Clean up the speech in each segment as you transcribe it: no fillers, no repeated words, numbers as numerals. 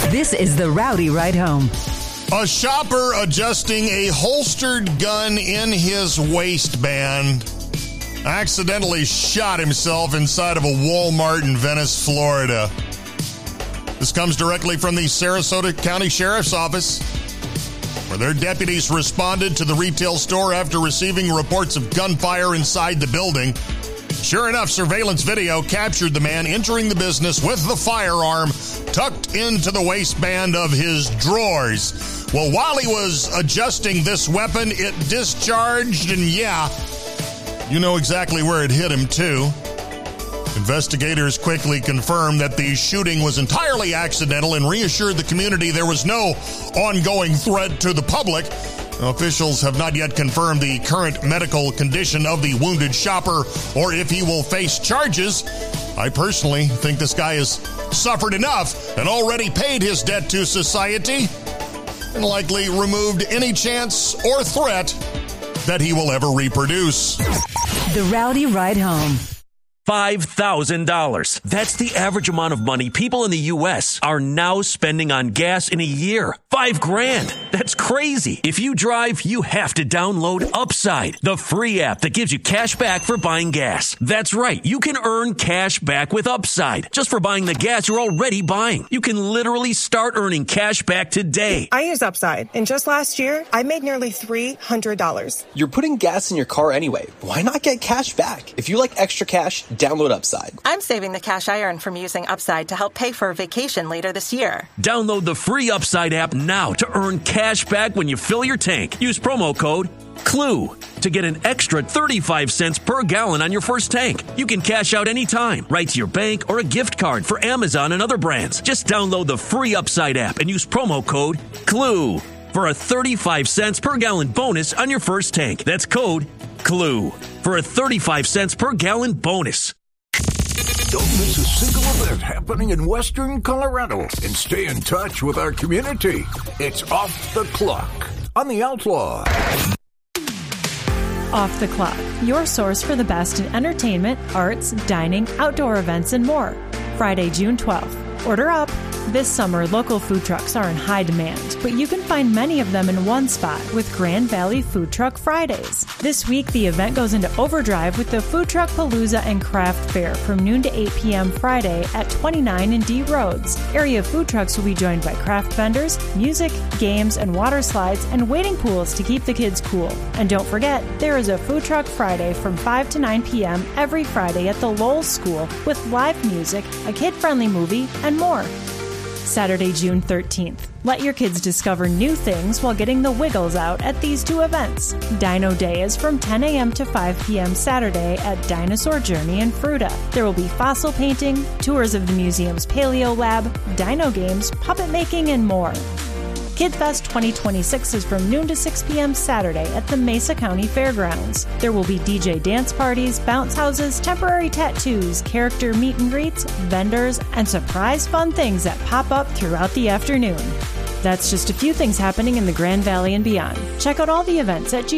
This is the Rowdy Ride Home. A shopper adjusting a holstered gun in his waistband accidentally shot himself inside of a Walmart in Venice, Florida. This comes directly from the Sarasota County Sheriff's Office, where their deputies responded to the retail store after receiving reports of gunfire inside the building. Sure enough, surveillance video captured the man entering the business with the firearm tucked into the waistband of his drawers. Well, while he was adjusting this weapon, it discharged, and you know exactly where it hit him, too. Investigators quickly confirmed that the shooting was entirely accidental and reassured the community there was no ongoing threat to the public. Officials have not yet confirmed the current medical condition of the wounded shopper or if he will face charges. I personally think this guy has suffered enough and already paid his debt to society and likely removed any chance or threat that he will ever reproduce. The Rowdy Ride Home. $5,000. That's the average amount of money people in the U.S. are now spending on gas in a year. $5,000. That's crazy. If you drive, you have to download Upside, the free app that gives you cash back for buying gas. That's right. You can earn cash back with Upside just for buying the gas you're already buying. You can literally start earning cash back today. I use Upside, and just last year, I made nearly $300. You're putting gas in your car anyway. Why not get cash back? If you like extra cash, download Upside. I'm saving the cash I earn from using Upside to help pay for a vacation later this year. Download the free Upside app now to earn cash back when you fill your tank. Use promo code CLUE to get an extra 35 cents per gallon on your first tank. You can cash out anytime, right to your bank or a gift card for Amazon and other brands. Just download the free Upside app and use promo code CLUE for a 35 cents per gallon bonus on your first tank. That's code CLUE for a 35 cents per gallon bonus. Don't miss a single event happening in Western Colorado and stay in touch with our community. It's Off the Clock on The Outlaw. Off the Clock, your source for the best in entertainment, arts, dining, outdoor events, and more. Friday, June 12th. Order up. This summer, local food trucks are in high demand, but you can find many of them in one spot with Grand Valley Food Truck Fridays. This week, the event goes into overdrive with the Food Truck Palooza and Craft Fair from noon to 8 p.m. Friday at 29 and D Roads. Area food trucks will be joined by craft vendors, music, games, and water slides, and waiting pools to keep the kids cool. And don't forget, there is a Food Truck Friday from 5 to 9 p.m. every Friday at the Lowell School with live music, a kid-friendly movie, and more. Saturday, June 13th. Let your kids discover new things while getting the wiggles out at these two events. Dino Day is from 10 a.m. to 5 p.m. Saturday at Dinosaur Journey in Fruta. There will be fossil painting, tours of the museum's Paleo Lab, dino games, puppet making, and more. KidFest 2026 is from noon to 6 p.m. Saturday at the Mesa County Fairgrounds. There will be DJ dance parties, bounce houses, temporary tattoos, character meet and greets, vendors, and surprise fun things that pop up throughout the afternoon. That's just a few things happening in the Grand Valley and beyond. Check out all the events at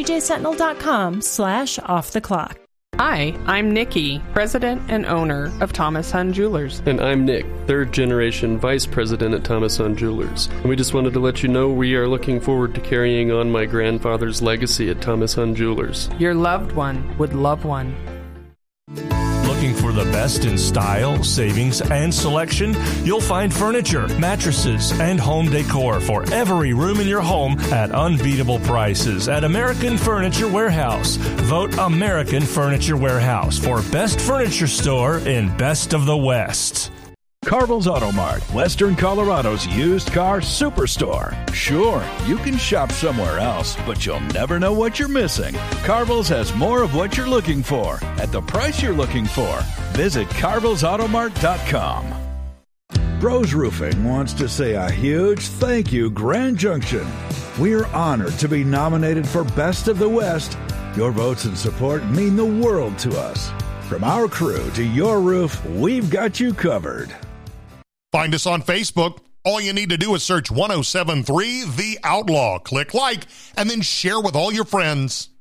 gjsentinel.com/offtheclock. Hi, I'm Nikki, president and owner of Thomas Hunt Jewelers. And I'm Nick, third generation vice president at Thomas Hunt Jewelers. And we just wanted to let you know we are looking forward to carrying on my grandfather's legacy at Thomas Hunt Jewelers. Your loved one would love one. Looking for the best in style, savings, and selection? You'll find furniture, mattresses, and home decor for every room in your home at unbeatable prices at American Furniture Warehouse. Vote American Furniture Warehouse for best furniture store in Best of the West. Carville's Auto Mart, Western Colorado's used car superstore. Sure, you can shop somewhere else, but you'll never know what you're missing. Carville's has more of what you're looking for at the price you're looking for. Visit carvillesautomart.com. Bros Roofing wants to say a huge thank you, Grand Junction. We are honored to be nominated for Best of the West. Your votes and support mean the world to us. From our crew to your roof, we've got you covered. Find us on Facebook. All you need to do is search 1073 The Outlaw. Click like, and then share with all your friends.